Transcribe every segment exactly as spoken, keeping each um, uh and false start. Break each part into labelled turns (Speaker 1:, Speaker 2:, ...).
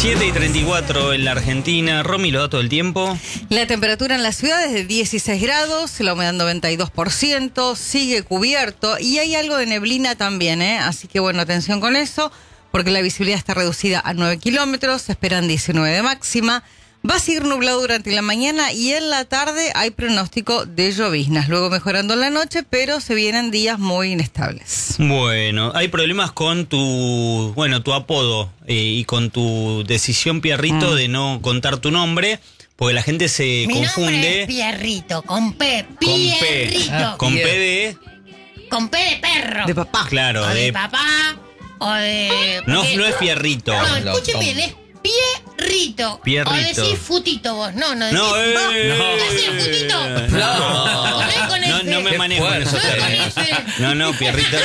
Speaker 1: siete y treinta y cuatro en la Argentina. Romy, ¿lo da todo el tiempo?
Speaker 2: La temperatura en la ciudad es de dieciséis grados, la humedad noventa y dos por ciento, sigue cubierto y hay algo de neblina también, ¿eh? Así que bueno, atención con eso, porque la visibilidad está reducida a nueve kilómetros, se esperan diecinueve de máxima. Va a seguir nublado durante la mañana y en la tarde hay pronóstico de lloviznas, luego mejorando en la noche, pero se vienen días muy inestables.
Speaker 1: Bueno, hay problemas con tu, bueno, tu apodo eh, y con tu decisión, Pierrito, mm. de no contar tu nombre, porque la gente se
Speaker 3: Mi
Speaker 1: confunde.
Speaker 3: Mi nombre es Pierrito, con P,
Speaker 1: con
Speaker 3: Pierrito.
Speaker 1: P, ah, con P de...
Speaker 3: Con P de perro.
Speaker 2: De papá.
Speaker 1: Claro,
Speaker 3: o de,
Speaker 1: de
Speaker 3: papá, o de...
Speaker 1: No,
Speaker 3: porque...
Speaker 1: no es Pierrito.
Speaker 3: No, escuchen bien, es Pierrito.
Speaker 1: Pierrito.
Speaker 3: O decís futito vos, no, no decís...
Speaker 1: No, eh,
Speaker 3: no,
Speaker 1: no,
Speaker 3: ¿Decís el futito?
Speaker 1: No,
Speaker 3: Con él, con
Speaker 1: no,
Speaker 3: ese.
Speaker 1: no me manejo con esos
Speaker 3: No, con
Speaker 1: términos.
Speaker 3: ese.
Speaker 1: No, no, Pierrito.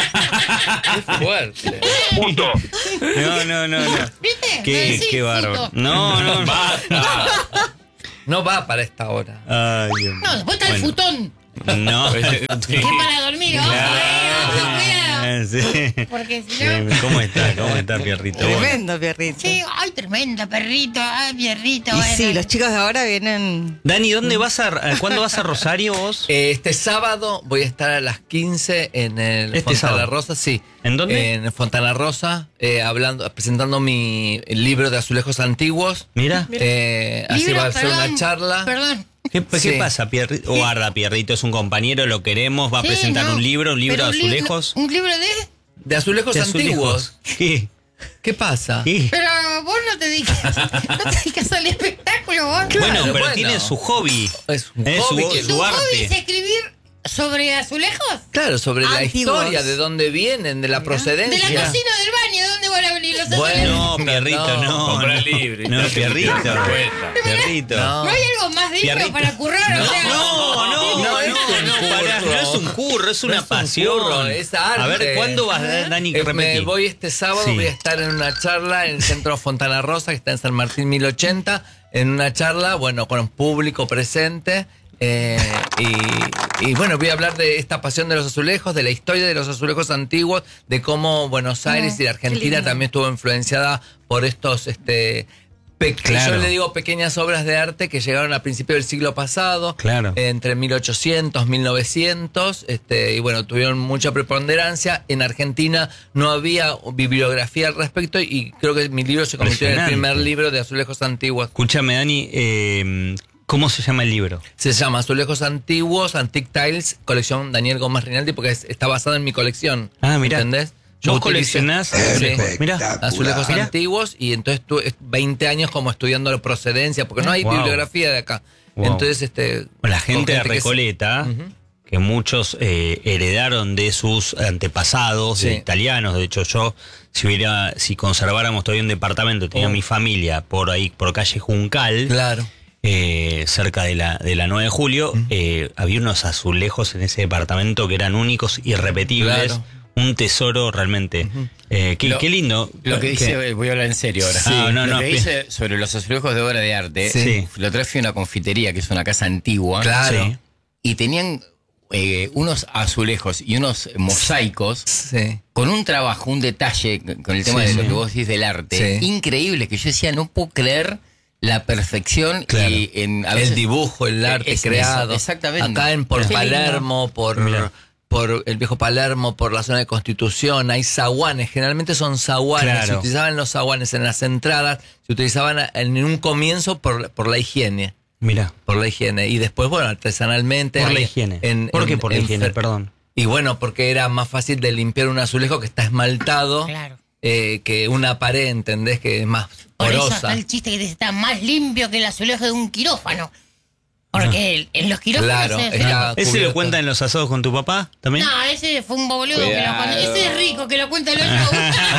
Speaker 4: Qué fuerte.
Speaker 1: Punto. No, no, no, no.
Speaker 3: ¿Viste?
Speaker 1: Qué,
Speaker 3: No decís
Speaker 1: qué bárbaro.
Speaker 3: futo.
Speaker 1: No, no,
Speaker 4: Basta. No va para esta hora.
Speaker 1: Ay, Dios mío.
Speaker 3: No, después está el
Speaker 1: Bueno.
Speaker 3: futón.
Speaker 1: No.
Speaker 3: Que es para dormir. Ojo, eh, ojo, cuidado.
Speaker 1: Sí.
Speaker 3: Porque si no...
Speaker 1: ¿Cómo está? ¿Cómo está, Pierrito?
Speaker 2: Tremendo, Pierrito.
Speaker 3: Sí, ay, tremenda, perrito, ay, Pierrito.
Speaker 2: Y
Speaker 3: bueno.
Speaker 2: sí, los chicos de ahora vienen...
Speaker 1: Dani, ¿dónde vas a, ¿cuándo vas a Rosario vos?
Speaker 4: Eh, Este sábado voy a estar a las quince en el
Speaker 1: Este
Speaker 4: Fontana
Speaker 1: sábado.
Speaker 4: Rosa, sí.
Speaker 1: ¿En dónde?
Speaker 4: En Fontana Rosa, eh, hablando, presentando mi libro de azulejos antiguos.
Speaker 1: Mira.
Speaker 4: Eh, así
Speaker 3: Libro,
Speaker 4: va a ser
Speaker 3: perdón,
Speaker 4: una charla.
Speaker 3: Perdón.
Speaker 1: ¿Qué, qué
Speaker 4: Sí.
Speaker 1: pasa, Pierrito? Guarda, Pierrito es un compañero, lo queremos, va a
Speaker 3: Sí,
Speaker 1: presentar
Speaker 3: no,
Speaker 1: un libro, un libro
Speaker 3: pero
Speaker 1: de
Speaker 3: un libro-
Speaker 1: azulejos.
Speaker 3: ¿Un libro de...?
Speaker 4: De azulejos
Speaker 1: De
Speaker 4: antiguos.
Speaker 1: azulejos. ¿Qué?
Speaker 4: ¿Qué pasa?
Speaker 1: ¿Qué?
Speaker 3: Pero vos no te dedicas, no te dedicas al espectáculo, vos.
Speaker 4: Claro,
Speaker 1: bueno, pero
Speaker 4: bueno.
Speaker 1: tiene su hobby.
Speaker 4: Es un
Speaker 1: Es
Speaker 4: hobby
Speaker 1: su-
Speaker 4: que-
Speaker 1: su
Speaker 3: ¿Tu
Speaker 1: arte.
Speaker 3: hobby es escribir sobre azulejos?
Speaker 4: Claro, sobre la
Speaker 2: Antiguos.
Speaker 4: historia, de dónde vienen, de la
Speaker 3: De
Speaker 4: procedencia.
Speaker 3: la cocina del baño, ¿de dónde van a venir los
Speaker 4: Bueno.
Speaker 3: azulejos?
Speaker 1: No, Pierrito,
Speaker 4: No,
Speaker 1: no.
Speaker 5: compra
Speaker 1: no.
Speaker 5: el libro y
Speaker 1: No,
Speaker 5: te-
Speaker 1: Pierrito.
Speaker 5: te das cuenta.
Speaker 1: Pierrito.
Speaker 4: No.
Speaker 3: ¿No hay algo más digno
Speaker 1: Pierrito.
Speaker 3: para currar?
Speaker 1: No,
Speaker 3: o sea,
Speaker 1: no, no, no,
Speaker 4: No, es un
Speaker 1: no,
Speaker 4: curro.
Speaker 1: pará, no es un curro, es
Speaker 4: No
Speaker 1: una
Speaker 4: es un
Speaker 1: pasión.
Speaker 4: curro, es arte.
Speaker 1: A ver, ¿cuándo vas, Dani?
Speaker 4: Eh,
Speaker 1: Repetí.
Speaker 4: me voy este sábado,
Speaker 1: Sí.
Speaker 4: voy a estar en una charla en el Centro Fontana Rosa, que está en San Martín mil ochenta, en una charla, bueno, con un público presente. Eh, y, y bueno, voy a hablar de esta pasión de los azulejos, de la historia de los azulejos antiguos, de cómo Buenos Aires
Speaker 2: Ah,
Speaker 4: y la
Speaker 2: qué
Speaker 4: Argentina
Speaker 2: lindo.
Speaker 4: también estuvo influenciada por estos... este pe-
Speaker 1: Claro.
Speaker 4: Yo le digo pequeñas obras de arte que llegaron a principios del siglo pasado,
Speaker 1: Claro.
Speaker 4: eh, entre mil ochocientos, mil novecientos, este, y bueno, tuvieron mucha preponderancia. En Argentina no había bibliografía al respecto y creo que mi libro se convirtió en el
Speaker 1: Impresionante.
Speaker 4: primer libro de azulejos antiguos.
Speaker 1: Escúchame, Dani, eh, ¿cómo se llama el libro?
Speaker 4: Se llama Azulejos Antiguos, Antique Tiles, colección Daniel Gómez Rinaldi, porque es- está basado en mi colección.
Speaker 1: Ah, mirá.
Speaker 4: ¿Entendés?
Speaker 1: ¿Vos
Speaker 4: utilicé-
Speaker 1: coleccionás
Speaker 4: Sí.
Speaker 1: azulejos? Mirá.
Speaker 4: Azulejos
Speaker 1: Mirá.
Speaker 4: antiguos y entonces tuve veinte años como estudiando la procedencia, porque no hay
Speaker 1: Wow.
Speaker 4: bibliografía de acá.
Speaker 1: Wow.
Speaker 4: Entonces, este...
Speaker 1: La
Speaker 4: con
Speaker 1: gente de
Speaker 4: que se-
Speaker 1: Recoleta,
Speaker 4: Ujú.
Speaker 1: que muchos eh, heredaron de sus antepasados, de
Speaker 4: Sí.
Speaker 1: italianos. De hecho, yo, si hubiera, si conserváramos todavía un departamento, tenía
Speaker 4: Oh.
Speaker 1: mi familia por ahí, por calle Juncal,
Speaker 4: Claro.
Speaker 1: eh, cerca de la, de la nueve de julio, eh, había unos azulejos en ese departamento que eran únicos, irrepetibles.
Speaker 4: Claro.
Speaker 1: Un tesoro realmente. Eh, qué,
Speaker 5: Lo-
Speaker 1: qué lindo.
Speaker 5: Lo que
Speaker 1: ¿Qué?
Speaker 5: dice, voy a hablar en serio ahora.
Speaker 1: Sí. No, no,
Speaker 5: lo
Speaker 1: no,
Speaker 5: que
Speaker 1: pi-
Speaker 5: dice sobre los azulejos de obra de arte,
Speaker 1: Sí.
Speaker 5: lo traje a una confitería que es una casa antigua.
Speaker 4: Claro.
Speaker 1: Sí.
Speaker 5: Y tenían eh, unos azulejos y unos mosaicos
Speaker 4: Sí.
Speaker 5: con un trabajo, un detalle con el tema
Speaker 1: Sí,
Speaker 5: de
Speaker 1: sí.
Speaker 5: lo que vos decís del arte.
Speaker 4: Sí.
Speaker 5: Increíble, que yo decía, no puedo creer la perfección
Speaker 1: Claro.
Speaker 5: y en, a
Speaker 4: El
Speaker 5: veces-
Speaker 4: dibujo, el arte
Speaker 5: es-
Speaker 4: creado.
Speaker 5: exactamente.
Speaker 4: Acá en por
Speaker 3: Qué lindo.
Speaker 4: Palermo, por,
Speaker 1: Mirá.
Speaker 4: por el viejo Palermo, por la zona de Constitución, hay zaguanes, generalmente son zaguanes.
Speaker 1: Claro.
Speaker 4: Se utilizaban los zaguanes en las entradas, se utilizaban en un comienzo por, por la higiene.
Speaker 1: Mirá.
Speaker 4: Por la higiene. Y después, bueno, artesanalmente.
Speaker 1: Por la
Speaker 4: hay-
Speaker 1: higiene.
Speaker 4: en-
Speaker 1: ¿Por qué
Speaker 4: en-
Speaker 1: por la
Speaker 4: en
Speaker 1: higiene?
Speaker 4: fer-
Speaker 1: Perdón.
Speaker 4: Y bueno, porque era más fácil de limpiar un azulejo que está esmaltado
Speaker 3: Claro.
Speaker 4: eh, que una pared, ¿entendés? Que es más
Speaker 3: Por eso
Speaker 4: porosa.
Speaker 3: está el chiste que dice, está más limpio que el azulejo de un quirófano. Porque el- en los quirófanos...
Speaker 4: Claro,
Speaker 3: se-
Speaker 4: está
Speaker 1: ¿Ese lo
Speaker 4: cubierto.
Speaker 1: cuenta en los asados con tu papá también?
Speaker 3: No, ese fue un boludo que lo
Speaker 5: Cuidado.
Speaker 3: cuenta. Ese es rico que lo cuenta en los shows.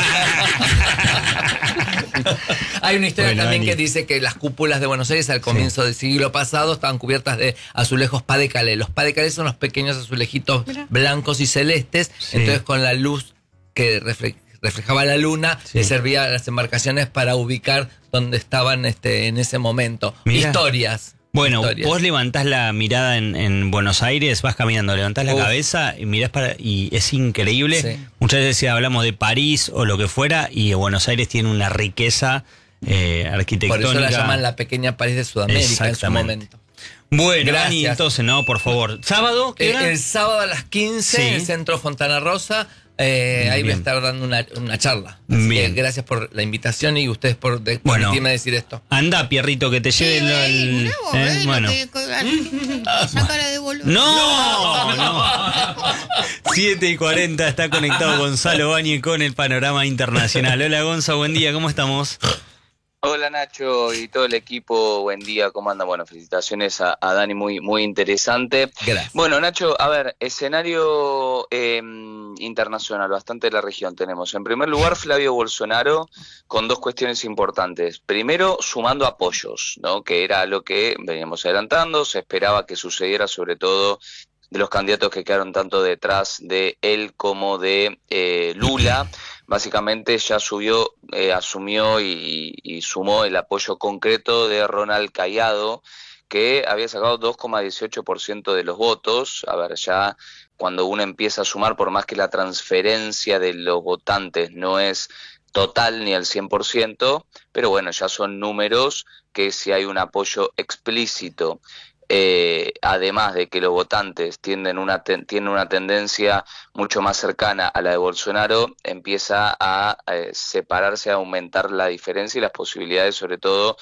Speaker 4: Hay una historia
Speaker 1: Bueno,
Speaker 4: también
Speaker 1: Dani.
Speaker 4: que dice que las cúpulas de Buenos Aires al comienzo del siglo pasado estaban cubiertas de azulejos pas de Calais. Los pas de Calais son los pequeños azulejitos blancos y celestes.
Speaker 1: Sí.
Speaker 4: Entonces, con la luz que refle- reflejaba la luna,
Speaker 1: Sí.
Speaker 4: le servía a las embarcaciones para ubicar dónde estaban este, en ese momento.
Speaker 1: Mirá.
Speaker 4: Historias.
Speaker 1: Bueno,
Speaker 4: historias.
Speaker 1: vos levantás la mirada en, en Buenos Aires, vas caminando, levantás la
Speaker 4: Uf.
Speaker 1: cabeza y mirás para y es increíble.
Speaker 4: Sí.
Speaker 1: Muchas veces hablamos de París o lo que fuera y Buenos Aires tiene una riqueza eh, arquitectónica.
Speaker 4: Por eso la llaman la pequeña París de Sudamérica en su momento.
Speaker 1: Bueno,
Speaker 4: Gracias.
Speaker 1: Dani, entonces, no, por favor. ¿Sábado? ¿Qué
Speaker 4: El,
Speaker 1: hora?
Speaker 4: el sábado a las quince
Speaker 1: Sí.
Speaker 4: en el Centro Fontana Rosa. Eh, ahí voy a
Speaker 1: Bien.
Speaker 4: estar dando una, una charla. Así
Speaker 1: Bien.
Speaker 4: que gracias por la invitación y ustedes por de-
Speaker 1: Bueno.
Speaker 4: permitirme decir esto.
Speaker 1: Anda, Pierrito, que te lleve el... el- ¿eh? Bueno.
Speaker 3: Esa cara de boludo.
Speaker 1: ¡No! no. siete y cuarenta está conectado Gonzalo Bañez con el panorama internacional. Hola, Gonza, buen día, ¿cómo estamos?
Speaker 6: Hola Nacho y todo el equipo, buen día, ¿cómo andan? Bueno, felicitaciones a, a Dani, muy muy interesante.
Speaker 4: Gracias.
Speaker 6: Bueno, Nacho, a ver, escenario eh, internacional, bastante de la región tenemos. En primer lugar, Flavio Bolsonaro, con dos cuestiones importantes. Primero, sumando apoyos, ¿no? Que era lo que veníamos adelantando, se esperaba que sucediera sobre todo de los candidatos que quedaron tanto detrás de él como de eh, Lula. Básicamente ya subió, eh, asumió y, y sumó el apoyo concreto de Ronald Caiado, que había sacado dos coma dieciocho por ciento de los votos. A ver, ya cuando uno empieza a sumar, por más que la transferencia de los votantes no es total ni al cien por ciento, pero bueno, ya son números que si hay un apoyo explícito, Eh, además de que los votantes tienden una ten, tienen una tendencia mucho más cercana a la de Bolsonaro, empieza a eh, separarse, a aumentar la diferencia y las posibilidades, sobre todo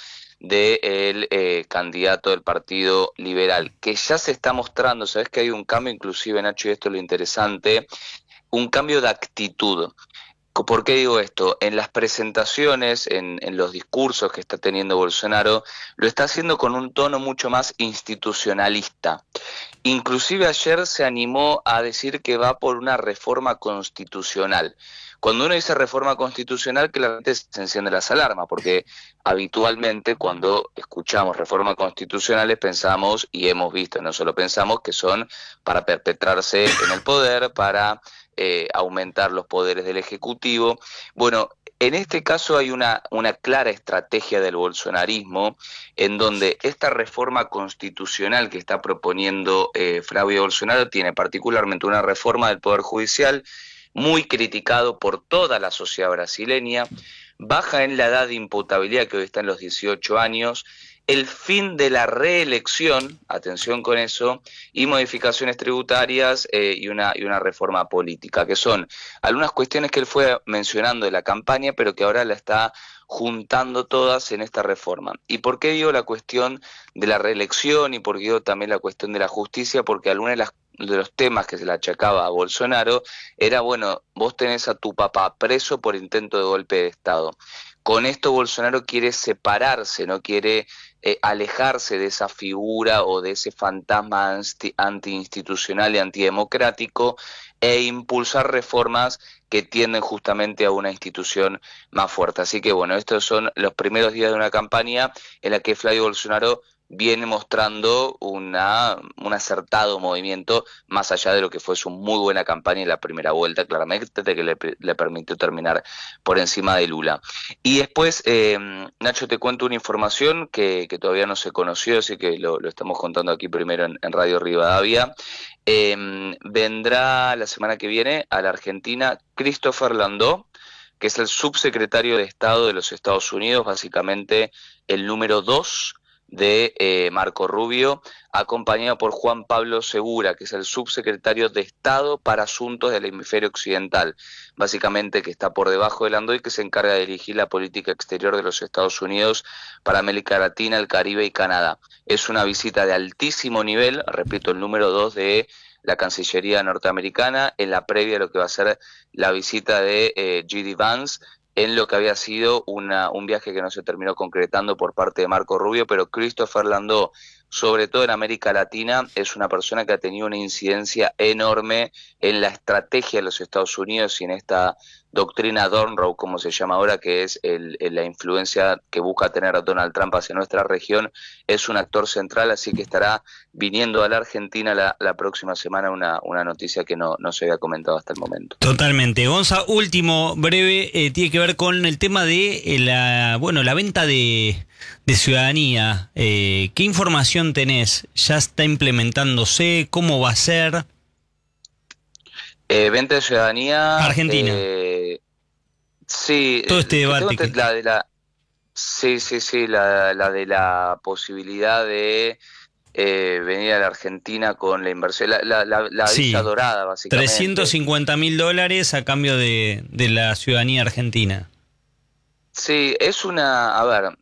Speaker 6: del eh, candidato del Partido Liberal, que ya se está mostrando. Sabes que hay un cambio, inclusive, Nacho, y esto es lo interesante, un cambio de actitud. ¿Por qué digo esto? En las presentaciones, en, en los discursos que está teniendo Bolsonaro, lo está haciendo con un tono mucho más institucionalista. Inclusive ayer se animó a decir que va por una reforma constitucional. Cuando uno dice reforma constitucional, claramente se encienden las alarmas, porque habitualmente cuando escuchamos reformas constitucionales pensamos, y hemos visto, no solo pensamos, que son para perpetrarse en el poder, para eh, aumentar los poderes del Ejecutivo. Bueno, en este caso hay una, una clara estrategia del bolsonarismo en donde esta reforma constitucional que está proponiendo eh, Flavio Bolsonaro tiene particularmente una reforma del Poder Judicial muy criticado por toda la sociedad brasileña, baja en la edad de imputabilidad, que hoy está en los dieciocho años, el fin de la reelección, atención con eso, y modificaciones tributarias eh, y, una, y una reforma política, que son algunas cuestiones que él fue mencionando de la campaña, pero que ahora la está juntando todas en esta reforma. ¿Y por qué digo la cuestión de la reelección y por qué digo también la cuestión de la justicia? Porque algunas de las de los temas que se le achacaba a Bolsonaro era, bueno, vos tenés a tu papá preso por intento de golpe de Estado. Con esto Bolsonaro quiere separarse, no quiere eh, alejarse de esa figura o de ese fantasma anti, antiinstitucional y antidemocrático e impulsar reformas que tienden justamente a una institución más fuerte. Así que bueno, estos son los primeros días de una campaña en la que Flavio Bolsonaro viene mostrando una, un acertado movimiento, más allá de lo que fue su muy buena campaña en la primera vuelta, claramente, que le, le permitió terminar por encima de Lula. Y después, eh, Nacho, te cuento una información que, que todavía no se conoció, así que lo, lo estamos contando aquí primero en, en Radio Rivadavia. Eh, vendrá la semana que viene a la Argentina Christopher Landó, que es el subsecretario de Estado de los Estados Unidos, básicamente el número dos de eh, Marco Rubio, acompañado por Juan Pablo Segura, que es el subsecretario de Estado para Asuntos del Hemisferio Occidental, básicamente que está por debajo de Landó y que se encarga de dirigir la política exterior de los Estados Unidos para América Latina, el Caribe y Canadá. Es una visita de altísimo nivel, repito, el número dos de la Cancillería norteamericana, en la previa de lo que va a ser la visita de eh, J D Vance, en lo que había sido una, un viaje que no se terminó concretando por parte de Marco Rubio, pero Christopher Landó, sobre todo en América Latina, es una persona que ha tenido una incidencia enorme en la estrategia de los Estados Unidos y en esta doctrina Dornrow, como se llama ahora, que es el, el, la influencia que busca tener Donald Trump hacia nuestra región. Es un actor central, así que estará viniendo a la Argentina la, la próxima semana, una, una noticia que no, no se había comentado hasta el momento.
Speaker 1: Totalmente. Gonza, último, breve, eh, tiene que ver con el tema de eh, la, bueno, la venta de, de ciudadanía. Eh, ¿Qué información tenés? ¿Ya está implementándose? ¿Cómo va a ser?
Speaker 6: Eh, venta de ciudadanía...
Speaker 1: Argentina.
Speaker 6: Eh, sí.
Speaker 1: Todo este debate.
Speaker 6: Que... La, de la, Sí, sí, sí, la, la de la posibilidad de eh, venir a la Argentina con la inversión, la, la, la, la
Speaker 1: Sí.
Speaker 6: visa dorada, básicamente.
Speaker 1: trescientos cincuenta mil dólares a cambio de, de la ciudadanía argentina.
Speaker 6: Sí, es una, a ver,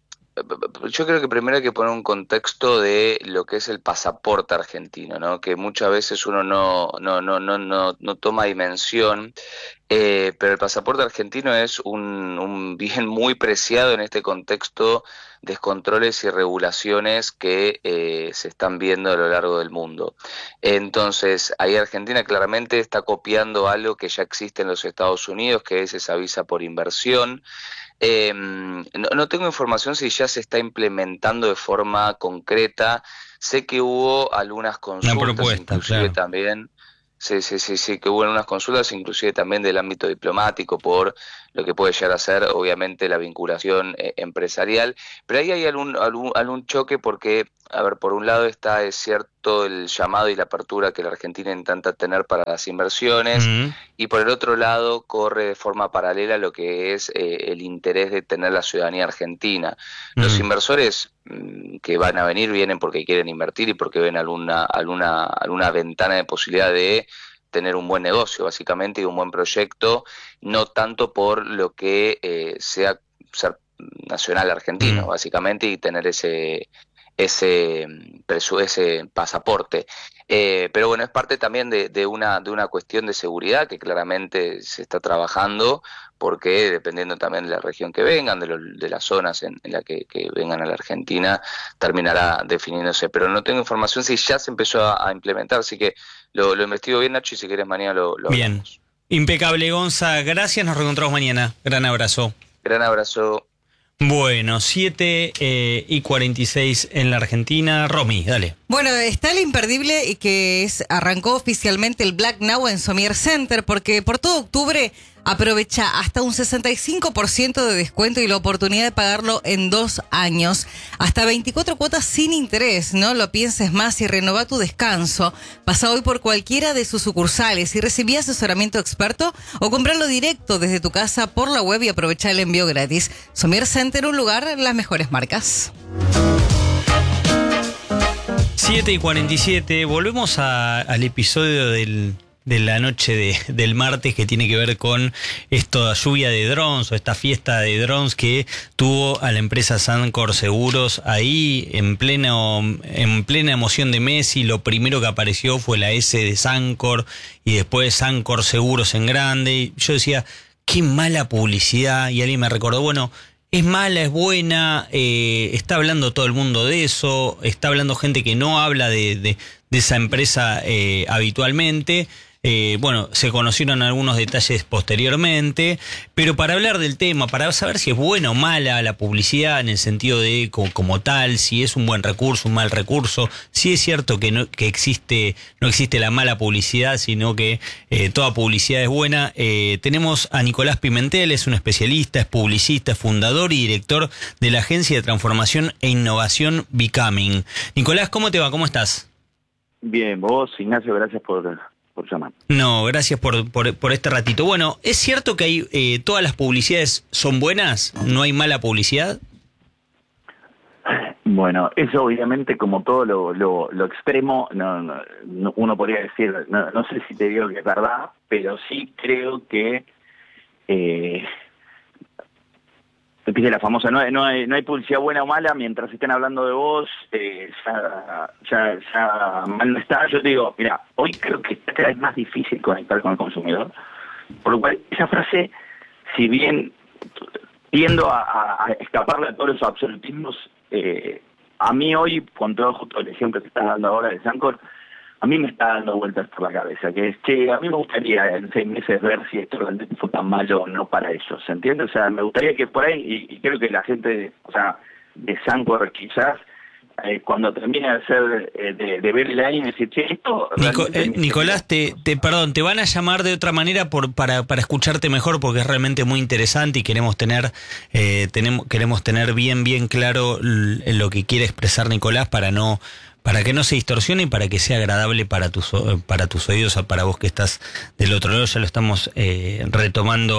Speaker 6: yo creo que primero hay que poner un contexto de lo que es el pasaporte argentino, ¿no? Que muchas veces uno no, no, no, no, no, no toma dimensión, eh, pero el pasaporte argentino es un, un bien muy preciado en este contexto de controles y regulaciones que eh, se están viendo a lo largo del mundo. Entonces, ahí Argentina claramente está copiando algo que ya existe en los Estados Unidos, que es esa visa por inversión. Eh, no, no tengo información si ya se está implementando de forma concreta. Sé que hubo algunas consultas,
Speaker 1: propuesta,
Speaker 6: inclusive
Speaker 1: claro.
Speaker 6: también. Sí, sí, sí, sí, que hubo algunas consultas, inclusive también del ámbito diplomático, por lo que puede llegar a ser, obviamente, la vinculación eh, empresarial. Pero ahí hay algún, algún, algún choque porque, a ver, por un lado está, es cierto, el llamado y la apertura que la Argentina intenta tener para las inversiones,
Speaker 1: Mm.
Speaker 6: y por el otro lado corre de forma paralela lo que es eh, el interés de tener la ciudadanía argentina. Los
Speaker 1: Mm.
Speaker 6: inversores mm, que van a venir vienen porque quieren invertir y porque ven alguna, alguna, alguna ventana de posibilidad de tener un buen negocio, básicamente, y un buen proyecto, no tanto por lo que eh, sea ser nacional argentino,
Speaker 1: Mm.
Speaker 6: básicamente, y tener ese ese presu- ese pasaporte. Eh, pero bueno, es parte también de, de una de una cuestión de seguridad que claramente se está trabajando, porque dependiendo también de la región que vengan, de, lo- de las zonas en, en las que, que vengan a la Argentina, terminará definiéndose. Pero no tengo información si ya se empezó a, a implementar, así que lo, lo investigo bien, Nacho, y si querés mañana lo, lo
Speaker 1: Bien.
Speaker 6: hablamos.
Speaker 1: Impecable, Gonza. Gracias, nos reencontramos mañana. Gran abrazo.
Speaker 6: Gran abrazo.
Speaker 1: Bueno, siete eh, y cuarenta y seis en la Argentina. Romy, dale.
Speaker 2: Bueno, está el imperdible que es arrancó oficialmente el Black Now en Somier Center, porque por todo octubre aprovecha hasta un sesenta y cinco por ciento de descuento y la oportunidad de pagarlo en dos años. Hasta veinticuatro cuotas sin interés, no lo pienses más y renova tu descanso. Pasa hoy por cualquiera de sus sucursales y recibí asesoramiento experto o comprarlo directo desde tu casa por la web y aprovecha el envío gratis. Somier Center, un lugar, las mejores marcas.
Speaker 1: siete y cuarenta y siete, volvemos a- al episodio del, de la noche de, del martes que tiene que ver con esta lluvia de drones o esta fiesta de drones que tuvo a la empresa Sancor Seguros ahí en pleno, en plena emoción de Messi. Lo primero que apareció fue la S de Sancor y después Sancor Seguros en grande. Y yo decía, qué mala publicidad, y alguien me recordó, bueno, es mala, es buena, eh, está hablando todo el mundo de eso, está hablando gente que no habla de, de, de esa empresa eh, habitualmente. Eh, bueno, se conocieron algunos detalles posteriormente, pero para hablar del tema, para saber si es buena o mala la publicidad en el sentido de como, como tal, si es un buen recurso, un mal recurso, si es cierto que no que existe no existe la mala publicidad, sino que eh, toda publicidad es buena. Eh, tenemos a Nicolás Pimentel, es un especialista, es publicista, es fundador y director de la agencia de transformación e innovación Becoming. Nicolás, ¿cómo te va? ¿Cómo estás?
Speaker 7: Bien, vos, Ignacio, gracias por, por llamar.
Speaker 1: No, gracias por, por, por este ratito. Bueno, ¿es cierto que hay eh, todas las publicidades son buenas? ¿No hay mala publicidad?
Speaker 7: Bueno, eso obviamente como todo lo, lo, lo extremo, no, no, no- uno podría decir, no, no sé si te digo que es verdad, pero sí creo que, eh, viste la famosa, no hay, no, hay, no hay publicidad buena o mala, mientras estén hablando de vos, eh, ya, ya, ya mal no está. Yo te digo, mira, hoy creo que está cada vez más difícil conectar con el consumidor, por lo cual esa frase, si bien tiendo a, a, a escaparle a todos los absolutismos, eh, a mí hoy, con todo justo el ejemplo que estás dando ahora de Sancor, a mí me está dando vueltas por la cabeza, que es que a mí me gustaría en seis meses ver si esto realmente fue tan malo o no para ellos, ¿se entiende? O sea, me gustaría que por ahí, y, y creo que la gente, o sea, de Sancor quizás, eh, cuando termine de hacer, eh, de, de ver el año y decir, che, esto...
Speaker 1: Nico,
Speaker 7: realmente
Speaker 1: eh,
Speaker 7: me-
Speaker 1: Nicolás, te, te, perdón, te van a llamar de otra manera por, para, para escucharte mejor, porque es realmente muy interesante y queremos tener, eh, tenemos, queremos tener bien, bien claro l- lo que quiere expresar Nicolás para no, para que no se distorsione y para que sea agradable para tus, o- para tus oídos, para vos que estás del otro lado. Ya lo estamos eh, retomando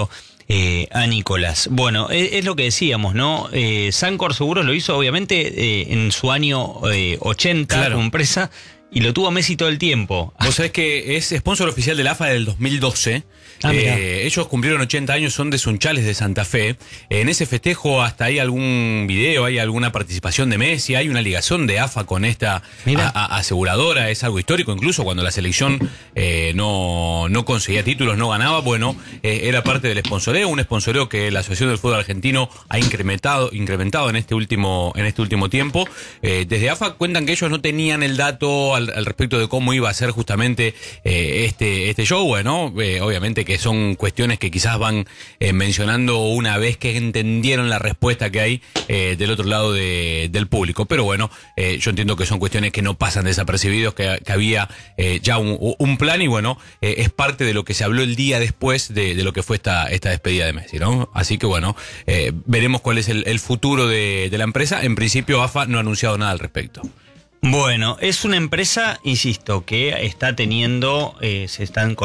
Speaker 1: eh, a Nicolás. Bueno, es, es lo que decíamos, ¿no? Eh, Sancor Seguros lo hizo obviamente eh, en su año eh, ochenta
Speaker 8: Claro.
Speaker 1: como empresa y lo tuvo a Messi todo el tiempo.
Speaker 8: Vos sabés que es sponsor oficial del A F A del dos mil doce.
Speaker 1: Ah, mirá.
Speaker 8: Eh, ellos cumplieron ochenta años, son de Sunchales de Santa Fe. En ese festejo hasta hay algún video, hay alguna participación de Messi, hay una ligación de A F A con esta
Speaker 1: Mirá.
Speaker 8: a- a- aseguradora, es algo histórico, incluso cuando la selección eh, no, no conseguía títulos, no ganaba, bueno, eh, era parte del sponsoreo, un sponsoreo que la Asociación del Fútbol Argentino ha incrementado, incrementado en este último, en este último tiempo. Eh, desde A F A cuentan que ellos no tenían el dato al, al respecto de cómo iba a ser justamente eh, este, este show, bueno, eh, obviamente que son cuestiones que quizás van eh, mencionando una vez que entendieron la respuesta que hay eh, del otro lado de- del público. Pero bueno, eh, yo entiendo que son cuestiones que no pasan desapercibidos, que, que había eh, ya un, un plan y bueno, eh, es parte de lo que se habló el día después de, de lo que fue esta, esta despedida de Messi, ¿no? Así que bueno, eh, veremos cuál es el, el futuro de, de la empresa. En principio A F A no ha anunciado nada al respecto.
Speaker 1: Bueno, es una empresa, insisto, que está teniendo, eh, se están